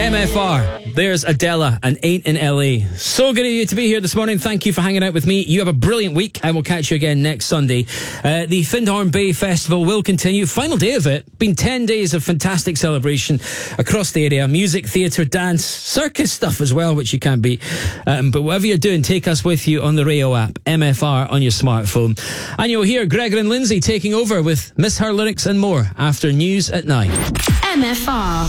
MFR. There's Adela and Ain't in LA. So good of you to be here this morning. Thank you for hanging out with me. You have a brilliant week. I will catch you again next Sunday. The Findhorn Bay Festival will continue. Final day of it. Been 10 days of fantastic celebration across the area. Music, theatre, dance, circus stuff as well, which you can't beat. But whatever you're doing, take us with you on the Rayo app, MFR on your smartphone. And you'll hear Gregor and Lindsay taking over with Miss Her Lyrics and more after News at 9. MFR.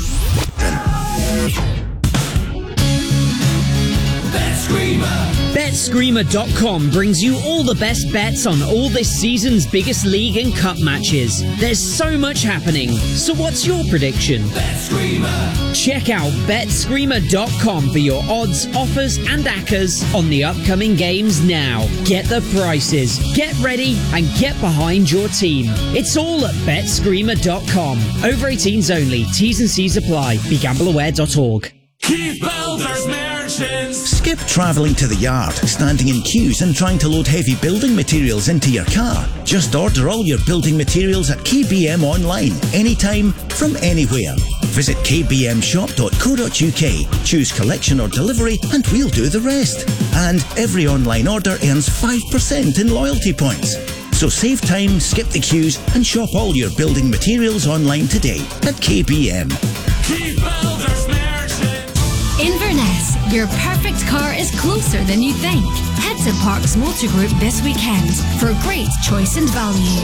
BetScreamer.com brings you all the best bets on all this season's biggest league and cup matches. There's so much happening. So what's your prediction? Check out BetScreamer.com for your odds, offers and accas on the upcoming games now. Get the prices, get ready and get behind your team. It's all at BetScreamer.com. Over 18s only. T's and C's apply. BeGambleAware.org. Keith Builders Merchants. Skip travelling to the yard, standing in queues and trying to load heavy building materials into your car. Just order all your building materials at KBM online, anytime, from anywhere. Visit kbmshop.co.uk, choose collection or delivery and we'll do the rest. And every online order earns 5% in loyalty points. So save time, skip the queues and shop all your building materials online today at KBM. Keith Builders Merchants. Inverness, your perfect car is closer than you think. Head to Parks Motor Group this weekend for great choice and value.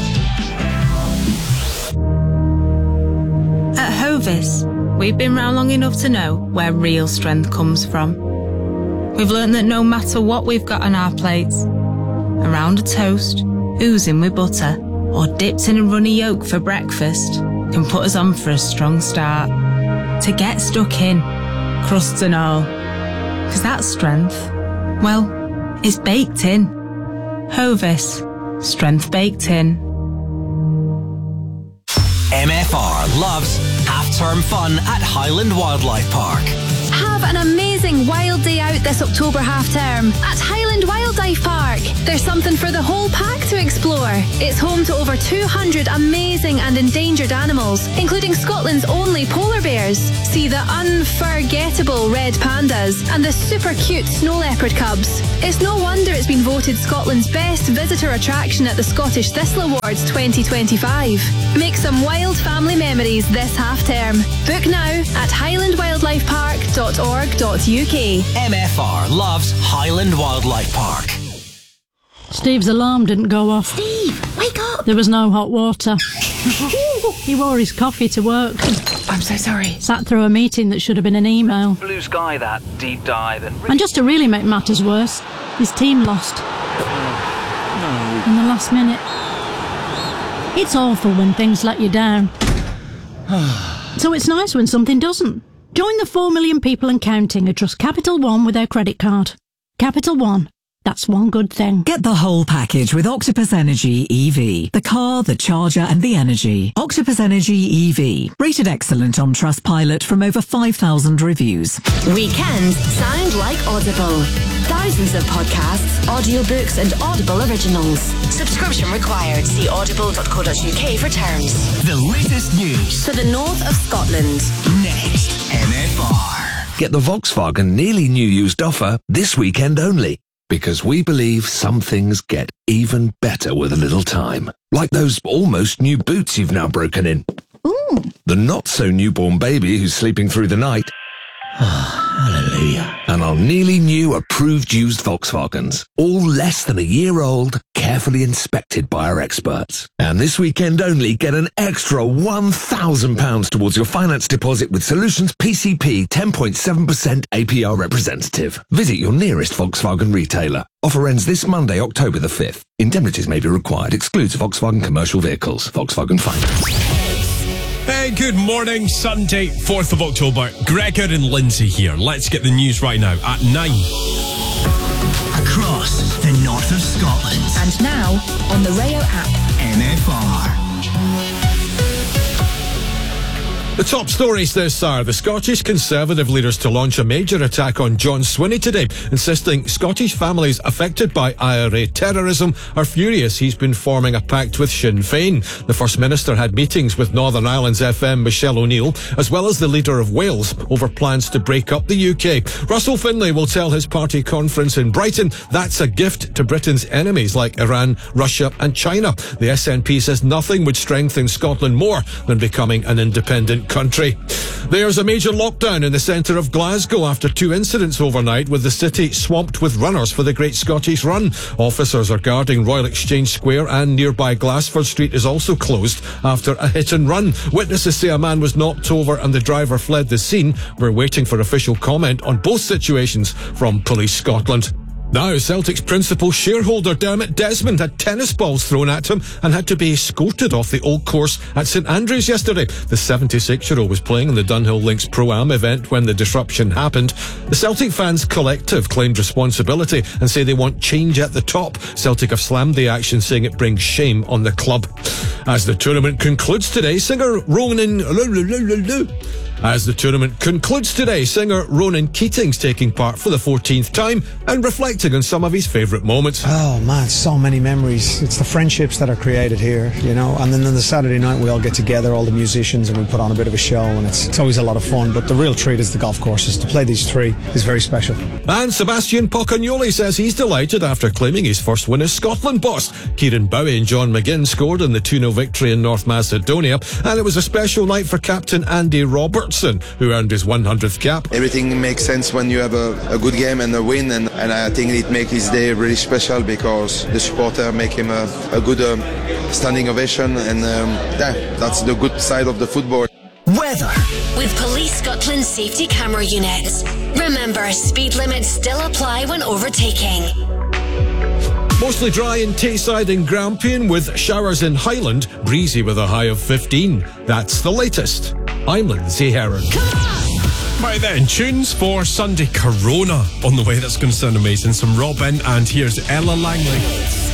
At Hovis, we've been round long enough to know where real strength comes from. We've learned that no matter what we've got on our plates, a round of toast, oozing with butter, or dipped in a runny yolk for breakfast can put us on for a strong start. To get stuck in, crusts and all. 'Cause that strength, well, it's baked in. Hovis, strength baked in. MFR loves half-term fun at Highland Wildlife Park. Have an amazing wild day out this October half-term at Highland Wildlife Park. There's something for the whole pack to explore. It's home to over 200 amazing and endangered animals, including Scotland's only polar bears. See the unforgettable red pandas and the super cute snow leopard cubs. It's no wonder it's been voted Scotland's best visitor attraction at the Scottish Thistle Awards 2025. Make some wild family memories this half-term. Book now at highlandwildlifepark.org.uk. MFR loves Highland Wildlife Park. Steve's alarm didn't go off. Steve, wake up! There was no hot water. He wore his coffee to work. I'm so sorry. Sat through a meeting that should have been an email. Blue sky, that deep dive. And just to really make matters worse, his team lost. No. In the last minute. It's awful when things let you down. So it's nice when something doesn't. Join the 4 million people and counting who trust Capital One with their credit card. Capital One. That's one good thing. Get the whole package with Octopus Energy EV. The car, the charger and the energy. Octopus Energy EV. Rated excellent on Trustpilot from over 5,000 reviews. Weekends sound like Audible. Thousands of podcasts, audiobooks and Audible originals. Subscription required. See audible.co.uk for terms. The latest news For the north of Scotland. next. MFR. Get the Volkswagen nearly new used offer this weekend only. Because we believe some things get even better with a little time. Like those almost new boots you've now broken in. Ooh. The not-so-newborn baby who's sleeping through the night. Hallelujah. And our nearly new approved used Volkswagens. All less than a year old, carefully inspected by our experts. And this weekend only, get an extra £1,000 towards your finance deposit with Solutions PCP 10.7% APR representative. Visit your nearest Volkswagen retailer. Offer ends this Monday, October the 5th. Indemnities may be required. Excludes Volkswagen commercial vehicles. Volkswagen Finance. Hey, good morning, Sunday, 4th of October. Gregor and Lindsay here. Let's get the news right now at 9. Across the north of Scotland. And now on the Rayo app. MFR. The top stories this hour. The Scottish Conservative leaders to launch a major attack on John Swinney today, insisting Scottish families affected by IRA terrorism are furious he's been forming a pact with Sinn Féin. The First Minister had meetings with Northern Ireland's FM Michelle O'Neill, as well as the leader of Wales, over plans to break up the UK. Russell Finlay will tell his party conference in Brighton that's a gift to Britain's enemies like Iran, Russia and China. The SNP says nothing would strengthen Scotland more than becoming an independent country. There's a major lockdown in the centre of Glasgow after 2 incidents overnight, with the city swamped with runners for the Great Scottish Run. Officers are guarding Royal Exchange Square, and nearby Glassford Street is also closed after a hit and run. Witnesses say a man was knocked over and the driver fled the scene. We're waiting for official comment on both situations from Police Scotland. Now, Celtic's principal shareholder Dermot Desmond had tennis balls thrown at him and had to be escorted off the old course at St Andrews yesterday. The 76-year-old was playing in the Dunhill Links Pro-Am event when the disruption happened. The Celtic fans collective claimed responsibility and say they want change at the top. Celtic have slammed the action, saying it brings shame on the club. As the tournament concludes today, singer Ronan Keating's taking part for the 14th time and reflecting on some of his favourite moments. Oh man, so many memories. It's the friendships that are created here, you know, and then on the Saturday night we all get together, all the musicians, and we put on a bit of a show, and it's always a lot of fun. But the real treat is the golf courses. To play these 3 is very special. And Sebastian Pocagnoli says he's delighted after claiming his first win as Scotland boss. Kieran Bowie and John McGinn scored in the 2-0 victory in North Macedonia, and it was a special night for captain Andy Robertson, who earned his 100th cap. Everything makes sense when you have a good game and a win, and I think it makes his day really special because the supporter make him a good standing ovation, and that's the good side of the football. Weather. With Police Scotland safety camera units. Remember, speed limits still apply when overtaking. Mostly dry in Tayside and Grampian, with showers in Highland, breezy with a high of 15. That's the latest. I'm Lindsay Heron. Right then, tunes for Sunday Corona on the way. That's going to sound amazing. Some Robin, and here's Ella Langley.